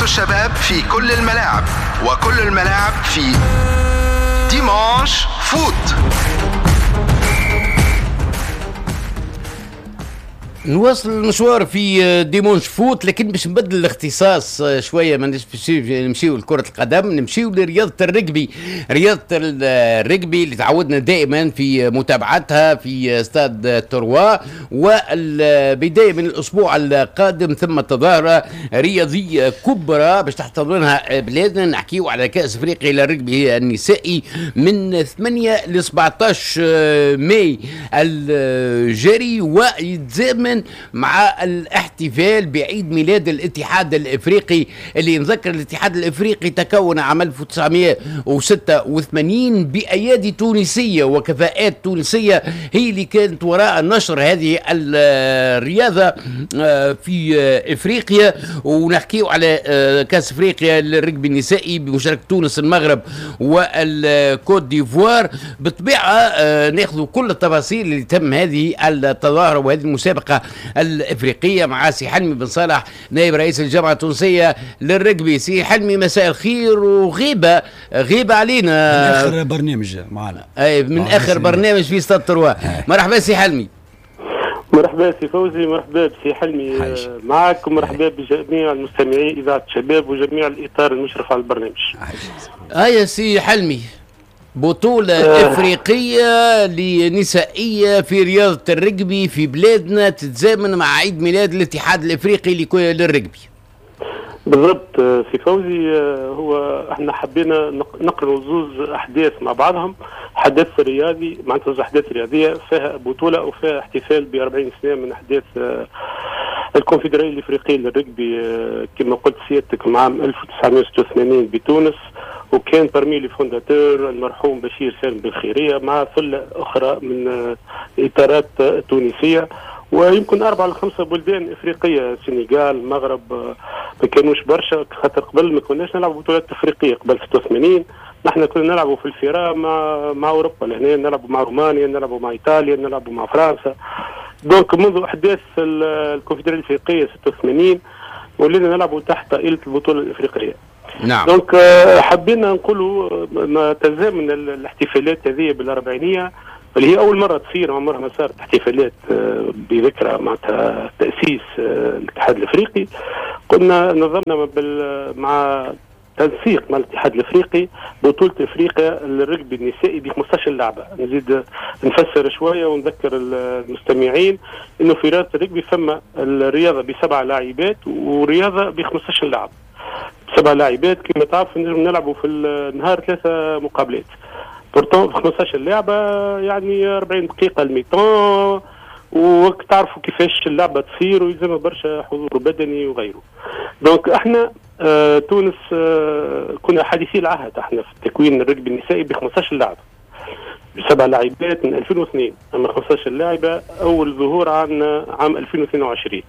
إذاعة الشباب في كل الملاعب، وكل الملاعب في ديمانش فوت. نواصل المشوار في ديمونش فوت، لكن باش نبدل الاختصاص شويه، ما نمشيو لكره القدم، نمشيو لرياضه الرجبي. رياضه الرجبي اللي تعودنا دائما في متابعتها في استاد تروا، والبدايه من الاسبوع القادم ثم تظاهره رياضيه كبرى باش تحتضنها بلادنا. نحكيو على كاس افريقيا للرجبي النسائي من 8 ل 17 ماي الجاري، ويتزامن مع الاحتفال بعيد ميلاد الاتحاد الافريقي، اللي نذكر الاتحاد الافريقي تكون عام 1986 بايادي تونسيه وكفاءات تونسيه هي اللي كانت وراء نشر هذه الرياضه في افريقيا. ونحكيو على كاس افريقيا للرجبي النسائي بمشاركه تونس، المغرب والكوت ديفوار. بالطبيعه ناخذ كل التفاصيل اللي تم هذه التظاهره وهذه المسابقه الافريقيه مع سي حلمي بن صالح نائب رئيس الجامعه التونسيه للرجبي. سي حلمي مساء الخير، وغيبه علينا من اخر برنامج معنا، من اخر برنامج في استاد تروا. مرحبا سي حلمي. مرحبا سي فوزي، مرحبا بسي حلمي معك، ومرحبا بجميع المستمعين اذاعه الشباب وجميع الاطار المشرف على البرنامج. يا سي حلمي، بطولة إفريقية لنسائية في رياضة الرجبي في بلادنا تتزامن مع عيد ميلاد الاتحاد الإفريقي للرجبي. بالضبط سي فوزي، هو احنا حبينا نقرن زوز أحداث مع بعضهم، حدث رياضي معناتها أحداث رياضية فيها بطولة وفيها احتفال ب40 سنة من أحداث الكونفدرالية الإفريقية للرجبي كما قلت سيادتك مع عام 1986 بتونس، وكان برمي لي فونداتور المرحوم بشير سالم بالخيرية مع ثلة أخرى من إطارات تونسية، ويمكن 4 أو 5 بلدان إفريقية، السنغال، المغرب، ما كانوش برشا خاطر قبل ما كناش نلعب بطولات إفريقية. قبل 86 نحن كنا نلعبوا في الفراء مع أوروبا، لهنا نلعبوا مع رومانيا، نلعبوا مع إيطاليا، نلعبوا مع فرنسا. دونك منذ أحداث الكونفدرالية الإفريقية 86 ولينا نلعبوا تحت طائلة البطولة الإفريقية. نعم. دونك حبينا نقولوا ما تزامن الاحتفالات هذه بالأربعينية اللي هي أول مرة تصير، عمرها ما صارت احتفالات بذكرى معناتها تأسيس الاتحاد الأفريقي. قلنا نظمنا مع تنسيق مع الاتحاد الأفريقي بطولة أفريقيا للرجبي النسائي ب 15 لعبة. نزيد نفسر شوية ونذكر المستمعين إنه في رياضة الرجبي فما الرياضة ب7 لاعبات ورياضة ب 15 لاعب. 7 لاعبات كما تعرف نلعبوا في النهار 3 مقابلات، بورتون 15 لعبة يعني 40 دقيقة الميتون، وتعرفوا كيفاش اللعبة تصير ويلزم برشا حضور بدني وغيره. دونك احنا تونس كنا حديثي العهد احنا في تكوين الرجبي النسائي ب 15 لاعب ب7 لاعبات من 2002، اما 15 لاعبة اول ظهور عام 2022.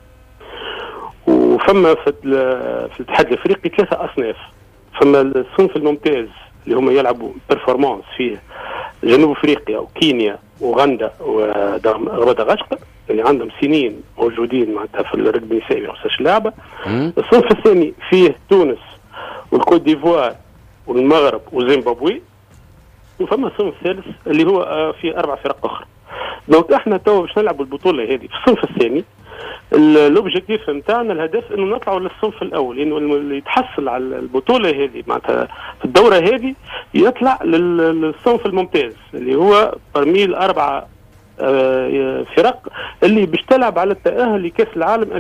وفما في الاتحاد الافريقي 3 اصناف. فما الصنف الممتاز اللي هم يلعبوا بيرفورمانس فيه جنوب افريقيا وكينيا وغندا ومدغشقر اللي عندهم سنين موجودين معناتها في الرجبي النسائي 15 لعبه. الصنف الثاني فيه تونس والكوت ديفوار والمغرب وزيمبابوي. وفما الصنف الثالث اللي هو فيه 4 فرق اخرى. دونك احنا تو باش نلعبوا البطوله هذه في الصنف الثاني. الاوبجيكتيف نتاعنا الهدف انه نطلعوا للصنف الاول، لانه اللي يتحصل على البطوله هذه معناتها في الدوره هذه يطلع للصنف الممتاز اللي هو برمي ال4 فرق اللي باش تلعب على التاهل لكاس العالم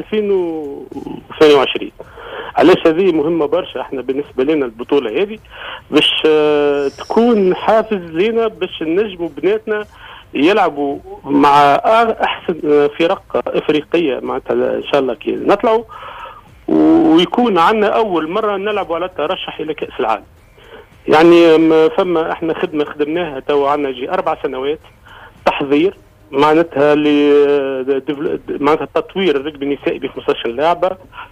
2022. علاش هذه مهمه برشا احنا بالنسبه لنا البطوله هذه باش تكون حافز لنا باش نجموا بناتنا يلعبوا مع احسن فرق افريقيه معناتها ان شاء الله كي نطلعوا، ويكون عندنا اول مره نلعبوا على الترشح الى كاس العالم. يعني فما احنا خدمه خدمناها تو عندنا يجي 4 سنوات تحضير معناتها معناتها تطوير الرجبي النسائي ب 15 لعبه.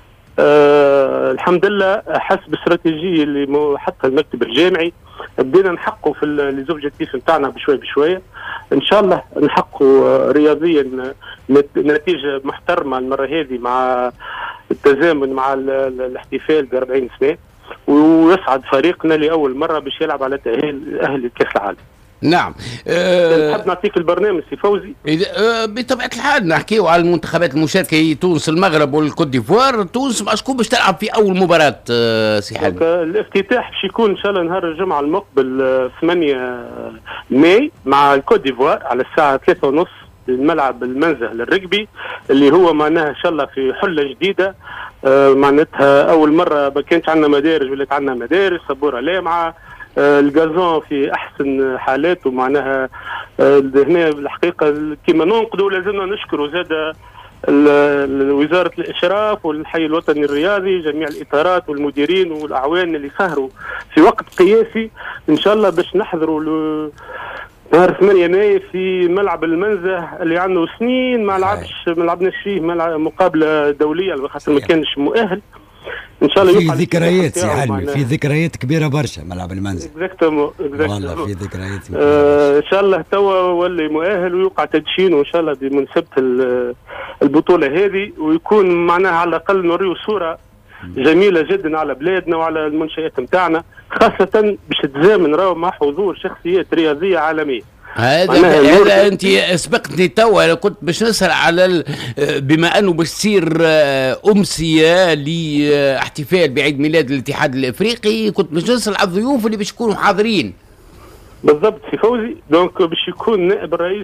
الحمد لله حسب الاستراتيجيه اللي حطها المكتب الجامعي بدينا نحققوا في ليزوبجيكتيف نتاعنا بشويه بشويه. ان شاء الله نحققوا رياضيا نتيجه محترمه المره هذه مع بالتزامن مع الاحتفال ب 40 سنه، ويسعد فريقنا لاول مره باش يلعب على تاهل لكاس العالم. نعم. نحب نعطيك البرنامج سي فوزي. بطبيعه الحال نحكيو على المنتخبات المشاركه، هي تونس المغرب والكوت ديفوار. تونس شكون باش تلعب في اول مباراه سي حلمي؟ الافتتاح باش يكون ان شاء الله نهار الجمعه المقبل 8 ماي مع الكوت ديفوار على الساعه 3:30 الملعب المنزه للرجبي، اللي هو معناها ان شاء الله في حله جديده. معناتها اول مره ما كانش عندنا مدارج، ولات عندنا مدارج، سبوره لامعه، الجازون في احسن حالاته. معناها هنا الحقيقه كما ننقدوا لازمنا نشكروا زاد وزاره الاشراف والحي الوطني الرياضي، جميع الاطارات والمديرين والاعوان اللي سهروا في وقت قياسي ان شاء الله باش نحضروا نهار 8 ماي في ملعب المنزه اللي عنده سنين ما لعبناش فيه مقابله دوليه خاطر ما كانش مؤهل. ان شاء الله في ذكريات سي حلمي، في ذكريات كبيره برشا ملعب المنزل. اكزاكتومون والله في ذكريات ان شاء الله توا ولي مؤهل ويوقع تدشينه ان شاء الله بمناسبه البطوله هذه، ويكون معناها على الاقل نوريو صوره جميله جدا على بلادنا وعلى المنشآت نتاعنا، خاصه باش تزامن راهو مع حضور شخصيات رياضيه عالميه. هذا انت سبقتني توا، كنت باش نسال على بما انه باش تصير امسيه لاحتفال بعيد ميلاد الاتحاد الافريقي، كنت باش نسال على الضيوف اللي باش يكونوا حاضرين. بالضبط سي فوزي. دونك باش يكون نائب الرئيس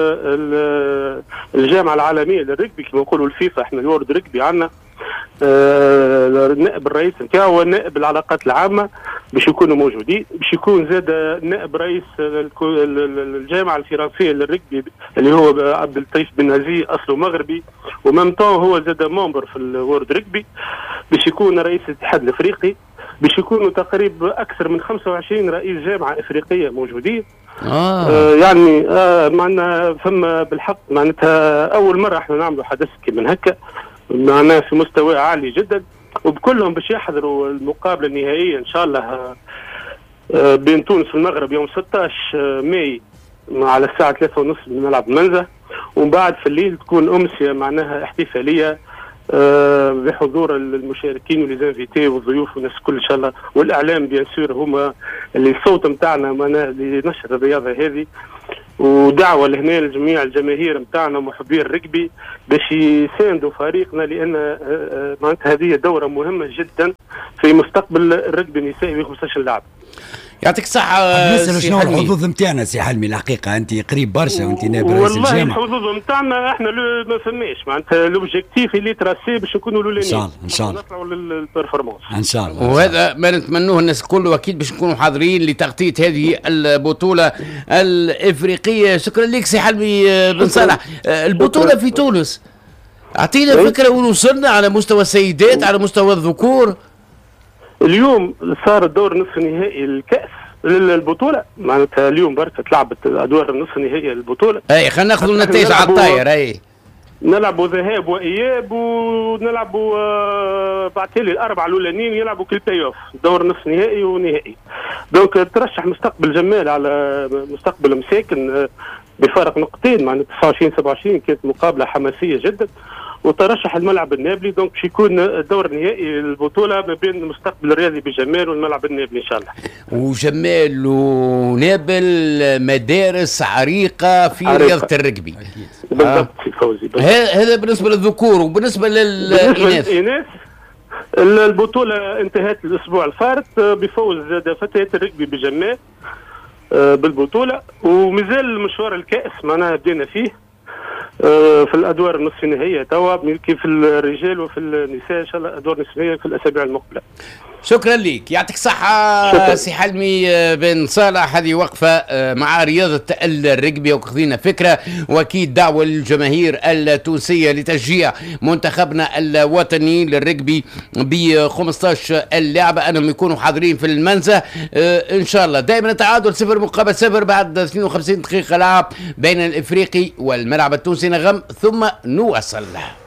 الجامعه العالميه للرجبي كما نقولوا الفيفا، احنا الورد رجبي عندنا النائب الرئيس نتاعو ونائب العلاقات العامه باش يكونوا موجودين. باش يكون زاد نائب رئيس الجامعه الفرنسيه للرجبي اللي هو عبد اللطيف بن نزيه اصله مغربي، ومام طون هو زاد ممبر في الورد رجبي. باش يكون رئيس الاتحاد الافريقي، باش يكونوا تقريبا اكثر من 25 رئيس جامعه افريقيه موجودين. يعني معنا فما بالحق معناتها اول مره احنا نعملوا حدث كيما هكا، معناها في مستوى عالي جدا، وبكلهم باش يحضروا المقابله النهائيه ان شاء الله بين تونس والمغرب يوم 16 ماي على الساعه 3:30 بملعب المنزه. ومن بعد في الليل تكون امسيه معناها احتفاليه بحضور المشاركين وليزانفيتي والضيوف والناس الكل ان شاء الله، والاعلام بيان سور هما اللي الصوت نتاعنا معناها لنشر الرياضه هذه. ودعوه لهنا لجميع الجماهير نتاعنا محبي الرجبي باش يساندوا فريقنا، لان معناتها هذه دوره مهمه جدا في مستقبل الرجبي النسائي ب 15 لاعب. يعطيك الصحة. نسأل شنو الحظوظ نتاعنا سي حلمي؟ الحقيقة أنت قريب برشا وأنت نائب رئيس الجامعة. والله الحظوظ نتاعنا احنا ما فماش معناتها لوبجيكتيف اللي تراسي باش نكونوا الاولانيين. إن شاء الله نطلعوا للبرفورمانس. إن شاء الله. وهذا ما نتمنوه الناس الكل، وأكيد باش نكونوا حاضرين لتغطية هذه البطولة الإفريقية. شكرا لك سي حلمي بن صالح. البطولة في تونس، أعطينا فكرة وين وصلنا على مستوى السيدات، على مستوى الذكور. اليوم صار الدور نصف نهائي الكأس البطوله، معناتها اليوم برك تلعبت ادوار النصف النهائي للبطوله. اي خلينا ناخذوا النتائج على الطاير. اي نلعبوا ذهاب واياب، ونلعبوا بعد تالي الاربعه الاولانيين يلعبوا كل بلاي اوف، دور نصف نهائي ونهائي. دونك ترشح مستقبل جمال على مستقبل مساكن بفارق نقطتين، معناتها 29-27 كانت مقابله حماسيه جدا، وترشح الملعب النابلي. دونك باش يكون الدور النهائي البطوله ما بين المستقبل الرياضي بجمال والملعب النابلي ان شاء الله. وجمال ونابل مدارس عريقه في رياضه الرجبي. بالضبط سي فوزي. هذا بالنسبه للذكور، وبالنسبه للاناث البطوله انتهت الاسبوع الفارط بفوز فتيات الرجبي بجمال بالبطوله، ومازال المشوار الكاس معناها بدينا فيه في الادوار النصف النهائيه توا، كيف الرجال وفي النساء ان شاء الله ادوار نصف نهائيه في الاسابيع المقبله. شكرا لك، يعطيك الصحة سي حلمي بن صالح. هذه وقفة مع رياضة الرجبي وخذينا فكرة، واكيد دعوة للجماهير التونسية لتشجيع منتخبنا الوطني للرجبي ب 15 اللاعب انهم يكونوا حاضرين في المنزه ان شاء الله. دائما تعادل 0-0 بعد 52 دقيقة لعب بين الافريقي والملعب التونسي نغم، ثم نواصل.